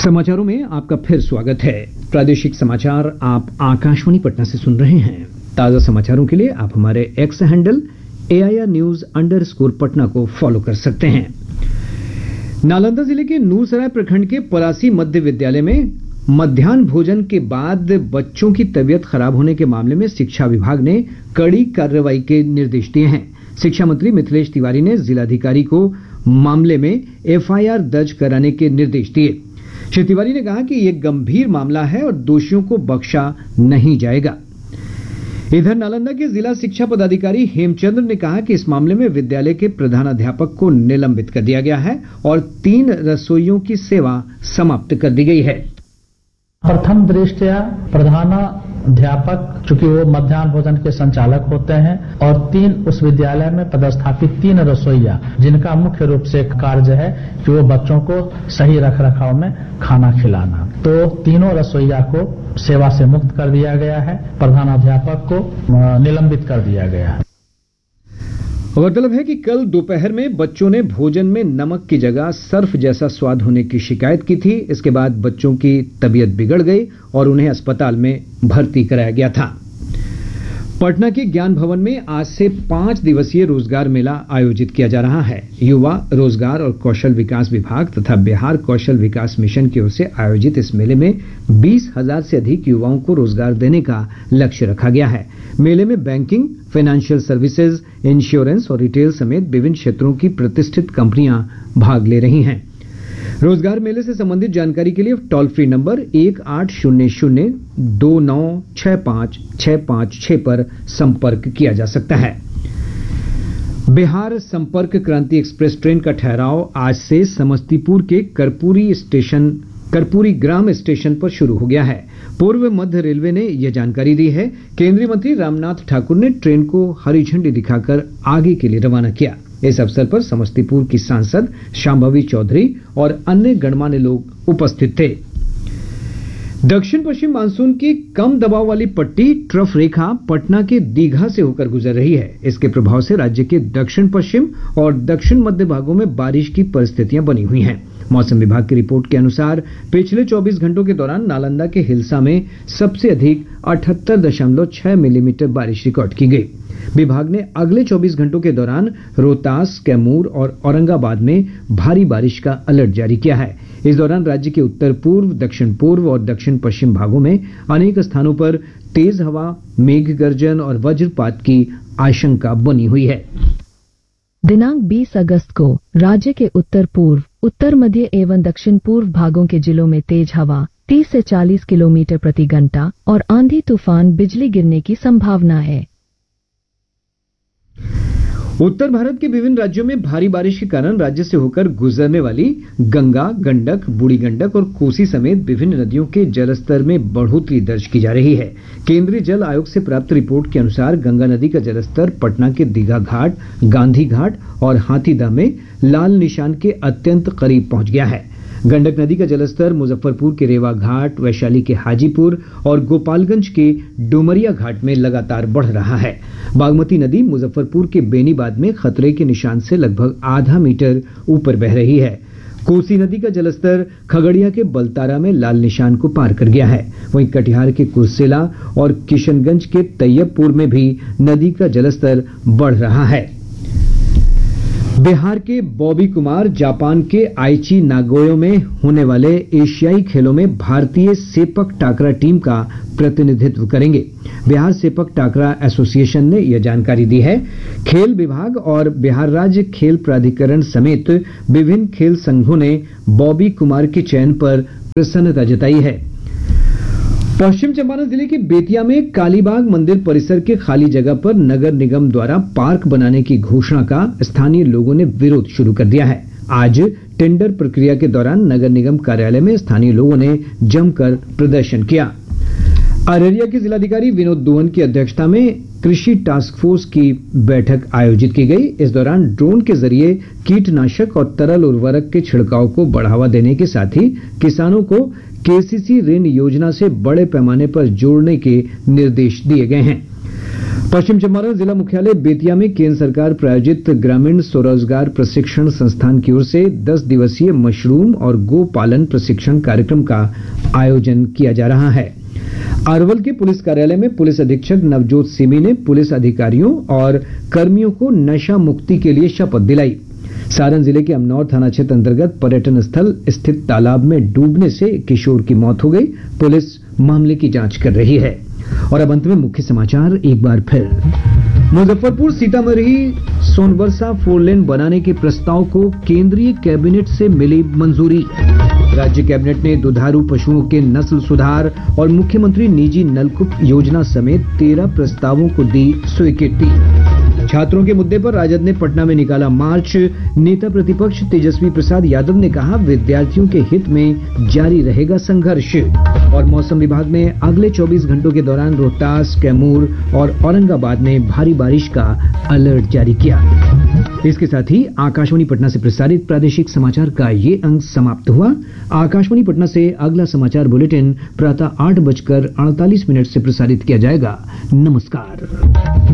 समाचारों में आपका फिर स्वागत है। प्रादेशिक समाचार आप आकाशवाणी पटना से सुन रहे हैं। ताजा समाचारों के लिए आप हमारे एक्स हैंडल AIR_News_ को फॉलो कर सकते हैं। नालंदा जिले के नूरसराय प्रखंड के पलासी मध्य विद्यालय में मध्याह्न भोजन के बाद बच्चों की तबीयत खराब होने के मामले में शिक्षा विभाग ने कड़ी कार्रवाई के निर्देश दिए हैं। शिक्षा मंत्री मिथिलेश तिवारी ने जिलाधिकारी को मामले में FIR दर्ज कराने के निर्देश दिए। श्री तिवारी ने कहा कि यह गंभीर मामला है और दोषियों को बख्शा नहीं जाएगा। इधर नालंदा के जिला शिक्षा पदाधिकारी हेमचंद्र ने कहा कि इस मामले में विद्यालय के प्रधानाध्यापक को निलंबित कर दिया गया है और 3 रसोइयों की सेवा समाप्त कर दी गई है। प्रथम दृष्टया प्रधानाध्यापक चूंकि वो मध्याह्न भोजन के संचालक होते हैं और 3 उस विद्यालय में पदस्थापित 3 रसोइया जिनका मुख्य रूप से कार्य है कि वो बच्चों को सही रखरखाव में खाना खिलाना, तो तीनों रसोइया को सेवा से मुक्त कर दिया गया है। प्रधानाध्यापक को निलंबित कर दिया गया है। गौरतलब है कि कल दोपहर में बच्चों ने भोजन में नमक की जगह सर्फ जैसा स्वाद होने की शिकायत की थी। इसके बाद बच्चों की तबीयत बिगड़ गई और उन्हें अस्पताल में भर्ती कराया गया था। पटना के ज्ञान भवन में आज से 5 दिवसीय रोजगार मेला आयोजित किया जा रहा है। युवा रोजगार और कौशल विकास विभाग तथा बिहार कौशल विकास मिशन की ओर से आयोजित इस मेले में 20,000 से अधिक युवाओं को रोजगार देने का लक्ष्य रखा गया है। मेले में बैंकिंग, फाइनेंशियल सर्विसेज, इंश्योरेंस और रिटेल समेत विभिन्न क्षेत्रों की प्रतिष्ठित कंपनियां भाग ले रही हैं। रोजगार मेले से संबंधित जानकारी के लिए टोल फ्री नंबर 1800-2965-656 पर संपर्क किया जा सकता है। बिहार संपर्क क्रांति एक्सप्रेस ट्रेन का ठहराव आज से समस्तीपुर के कर्पूरी ग्राम स्टेशन पर शुरू हो गया है। पूर्व मध्य रेलवे ने यह जानकारी दी है। केंद्रीय मंत्री रामनाथ ठाकुर ने ट्रेन को हरी झंडी दिखाकर आगे के लिए रवाना किया। इस अवसर पर समस्तीपुर की सांसद शांभवी चौधरी और अन्य गणमान्य लोग उपस्थित थे। दक्षिण पश्चिम मानसून की कम दबाव वाली पट्टी ट्रफ रेखा पटना के दीघा से होकर गुजर रही है। इसके प्रभाव से राज्य के दक्षिण पश्चिम और दक्षिण मध्य भागों में बारिश की परिस्थितियां बनी हुई हैं। मौसम विभाग की रिपोर्ट के अनुसार पिछले 24 घंटों के दौरान नालंदा के हिल्सा में सबसे अधिक 78.6 मिलीमीटर बारिश रिकॉर्ड की गई। विभाग ने अगले 24 घंटों के दौरान रोहतास, कैमूर और औरंगाबाद में भारी बारिश का अलर्ट जारी किया है। इस दौरान राज्य के उत्तर पूर्व, दक्षिण पूर्व और दक्षिण पश्चिम भागों में अनेक स्थानों पर तेज हवा, मेघ गर्जन और वज्रपात की आशंका बनी हुई है। दिनांक 20 अगस्त को राज्य के उत्तर पूर्व, उत्तर मध्य एवं दक्षिण पूर्व भागों के जिलों में तेज हवा 30 से 40 किलोमीटर प्रति घंटा और आंधी तूफान बिजली गिरने की संभावना है। उत्तर भारत के विभिन्न राज्यों में भारी बारिश के कारण राज्य से होकर गुजरने वाली गंगा, गंडक, बूढ़ी गंडक और कोसी समेत विभिन्न नदियों के जलस्तर में बढ़ोतरी दर्ज की जा रही है। केंद्रीय जल आयोग से प्राप्त रिपोर्ट के अनुसार गंगा नदी का जलस्तर पटना के दीघा घाट, गांधी घाट और हाथीदह में लाल निशान के अत्यंत करीब पहुंच गया है। गंडक नदी का जलस्तर मुजफ्फरपुर के रेवा घाट, वैशाली के हाजीपुर और गोपालगंज के डुमरिया घाट में लगातार बढ़ रहा है। बागमती नदी मुजफ्फरपुर के बेनीबाद में खतरे के निशान से लगभग आधा मीटर ऊपर बह रही है। कोसी नदी का जलस्तर खगड़िया के बलतारा में लाल निशान को पार कर गया है। वहीं कटिहार के कुर्सेला और किशनगंज के तैयबपुर में भी नदी का जलस्तर बढ़ रहा है। बिहार के बॉबी कुमार जापान के आइची नागोयो में होने वाले एशियाई खेलों में भारतीय सेपक टाकरा टीम का प्रतिनिधित्व करेंगे। बिहार सेपक टाकरा एसोसिएशन ने यह जानकारी दी है। खेल विभाग और बिहार राज्य खेल प्राधिकरण समेत विभिन्न खेल संघों ने बॉबी कुमार के चयन पर प्रसन्नता जताई है। पश्चिम चंपारण जिले के बेतिया में कालीबाग मंदिर परिसर के खाली जगह पर नगर निगम द्वारा पार्क बनाने की घोषणा का स्थानीय लोगों ने विरोध शुरू कर दिया है। आज टेंडर प्रक्रिया के दौरान नगर निगम कार्यालय में स्थानीय लोगों ने जमकर प्रदर्शन किया। अररिया के जिलाधिकारी विनोद दुहन की अध्यक्षता में कृषि टास्क फोर्स की बैठक आयोजित की गई। इस दौरान ड्रोन के जरिए कीटनाशक और तरल उर्वरक के छिड़काव को बढ़ावा देने के साथ ही किसानों को KCC ऋण योजना से बड़े पैमाने पर जोड़ने के निर्देश दिए गए हैं। पश्चिम चंपारण जिला मुख्यालय बेतिया में केंद्र सरकार प्रायोजित ग्रामीण स्वरोजगार प्रशिक्षण संस्थान की ओर से 10 दिवसीय मशरूम और गो पालन प्रशिक्षण कार्यक्रम का आयोजन किया जा रहा है। अरवल के पुलिस कार्यालय में पुलिस अधीक्षक नवजोत सिमी ने पुलिस अधिकारियों और कर्मियों को नशा मुक्ति के लिए शपथ दिलाई। सारण जिले के अमनौर थाना क्षेत्र अंतर्गत पर्यटन स्थल स्थित तालाब में डूबने से एक किशोर की मौत हो गई। पुलिस मामले की जांच कर रही है। और अब अंत में मुख्य समाचार एक बार फिर। मुजफ्फरपुर सीतामढ़ी सोनबरसा 4 लेन बनाने के प्रस्ताव को केंद्रीय कैबिनेट से मिली मंजूरी। राज्य कैबिनेट ने दुधारू पशुओं के नस्ल सुधार और मुख्यमंत्री निजी नलकूप योजना समेत 13 प्रस्तावों को दी स्वीकृति। छात्रों के मुद्दे पर राजद ने पटना में निकाला मार्च। नेता प्रतिपक्ष तेजस्वी प्रसाद यादव ने कहा विद्यार्थियों के हित में जारी रहेगा संघर्ष। और मौसम विभाग ने अगले 24 घंटों के दौरान रोहतास, कैमूर और औरंगाबाद में भारी बारिश का अलर्ट जारी किया। इसके साथ ही आकाशवाणी पटना से प्रसारित प्रादेशिक समाचार का ये अंक समाप्त हुआ। आकाशवाणी पटना से अगला समाचार बुलेटिन प्रातः 8:48 से प्रसारित किया जाएगा। नमस्कार।